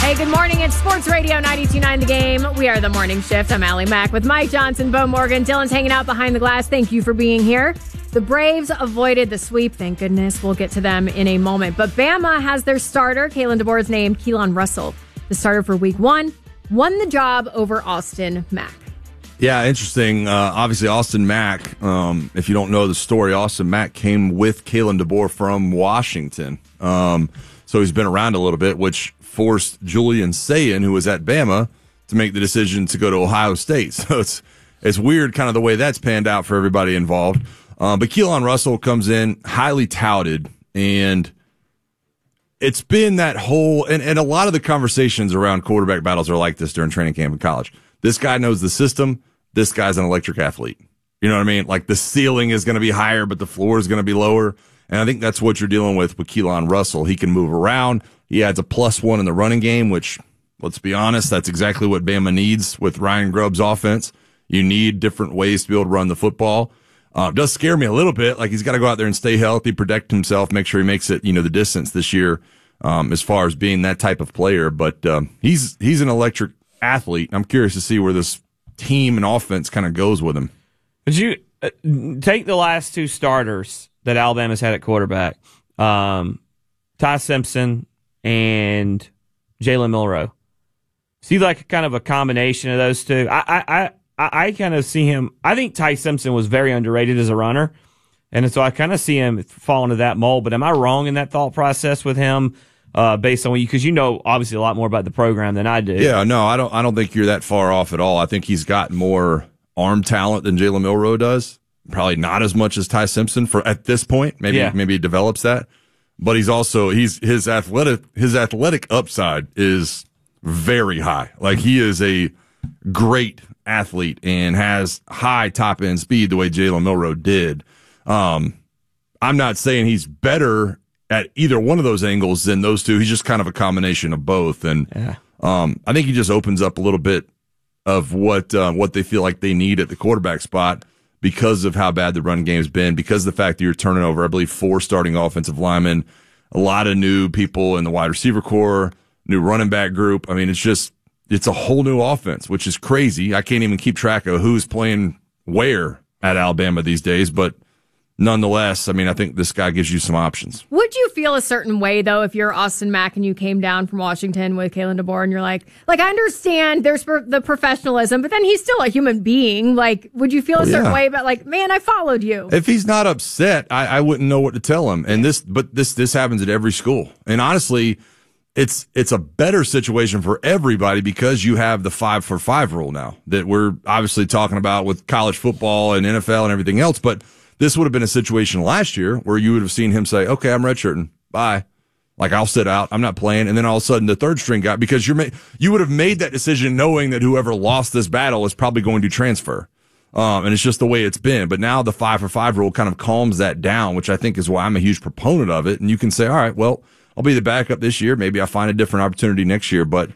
Hey, good morning. It's Sports Radio 92.9 The Game. We are the Morning Shift. I'm Allie Mack with Mike Johnson, Bo Morgan. Dylan's hanging out behind the glass. Thank you for being here. The Braves avoided the sweep. Thank goodness. We'll get to them in a moment. But Bama has their starter. Kalen DeBoer's named Keelan Russell, the starter for Week 1, won the job over Austin Mack. Yeah, interesting. Obviously, Austin Mack, if you don't know the story, Austin Mack came with Kalen DeBoer from Washington. So he's been around a little bit, which forced Julian Sayin, who was at Bama, to make the decision to go to Ohio State. So it's weird kind of the way that's panned out for everybody involved. But Keelan Russell comes in highly touted, and it's been that whole, and a lot of the conversations around quarterback battles are like this during training camp in college. This guy knows the system. This guy's an electric athlete. You know what I mean? Like the ceiling is going to be higher, but the floor is going to be lower. And I think that's what you're dealing with Keelan Russell. He can move around. He adds a +1 in the running game, which, let's be honest, that's exactly what Bama needs with Ryan Grubb's offense. You need different ways to be able to run the football. It does scare me a little bit. Like he's got to go out there and stay healthy, protect himself, make sure he makes it, the distance this year, as far as being that type of player. But he's an electric athlete. I'm curious to see where this team and offense kind of goes with him. Would you take the last two starters that Alabama's had at quarterback, Ty Simpson and Jalen Milroe? See like kind of a combination of those two. I kind of see him. I think Ty Simpson was very underrated as a runner, and so I kind of see him fall into that mold. But am I wrong in that thought process with him, based on what because you know obviously a lot more about the program than I do? Yeah, no, I don't think you're that far off at all. I think he's got more arm talent than Jalen Milroe does. Probably not as much as Ty Simpson at this point. Maybe he develops that, but he's also his athletic upside is very high. Like he is a great athlete and has high top end speed the way Jalen Milroe did. I'm not saying he's better at either one of those angles than those two. He's just kind of a combination of both, and I think he just opens up a little bit of what they feel like they need at the quarterback spot. Because of how bad the run game's been, because of the fact that you're turning over, I believe, 4 starting offensive linemen, a lot of new people in the wide receiver core, new running back group. I mean, it's a whole new offense, which is crazy. I can't even keep track of who's playing where at Alabama these days, but nonetheless, I mean, I think this guy gives you some options. Would you feel a certain way, though, if you're Austin Mack and you came down from Washington with Kalen DeBoer and you're like, I understand there's the professionalism, but then he's still a human being. Like, would you feel a certain way about, like, man, I followed you? If he's not upset, I wouldn't know what to tell him. And this happens at every school. And honestly, it's a better situation for everybody because you have the 5-for-5 rule now that we're obviously talking about with college football and NFL and everything else, but this would have been a situation last year where you would have seen him say, okay, I'm redshirting. Bye. Like, I'll sit out. I'm not playing. And then all of a sudden the third string guy, because you would have made that decision knowing that whoever lost this battle is probably going to transfer. And it's just the way it's been. But now the 5-for-5 rule kind of calms that down, which I think is why I'm a huge proponent of it. And you can say, all right, well, I'll be the backup this year. Maybe I'll find a different opportunity next year. But,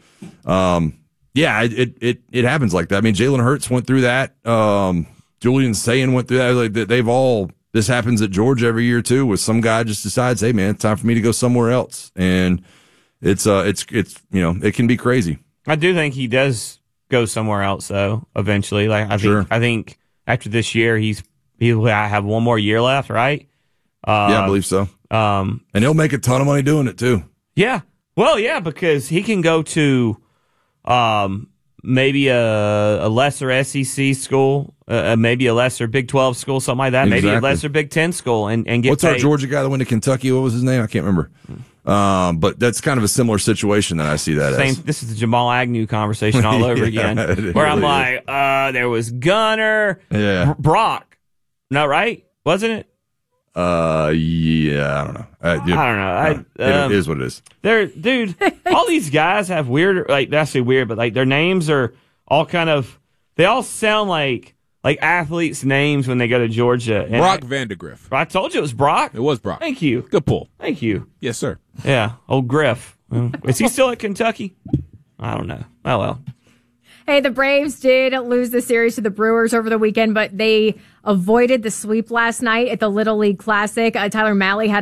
it happens like that. I mean, Jalen Hurts went through that. Julian Sayin went through that. Like this happens at Georgia every year too, where some guy just decides, hey man, it's time for me to go somewhere else. And it can be crazy. I do think he does go somewhere else though, eventually. Like I think after this year he'll have one more year left, right? Yeah, I believe so. And he'll make a ton of money doing it too. Yeah. Well, yeah, because he can go to maybe a lesser SEC school, maybe a lesser Big 12 school, something like that. Exactly. Maybe a lesser Big 10 school and get What's paid. Our Georgia guy that went to Kentucky? What was his name? I can't remember. But that's kind of a similar situation that I see that as. This is the Jamal Agnew conversation all over again, where I'm like, there was Gunner, Brock. No, right? Wasn't it? Yeah, I don't know. I don't know. It is what it is. Dude, all these guys have weird, like, not say weird, but like their names are all kind of, they all sound like athletes' names when they go to Georgia. And Brock Vandegrift. I told you it was Brock. It was Brock. Thank you. Good pull. Thank you. Yes, sir. Yeah, old Griff. Is he still at Kentucky? I don't know. Oh, well. Hey, the Braves did lose the series to the Brewers over the weekend, but they avoided the sweep last night at the Little League Classic. Tyler Mahle had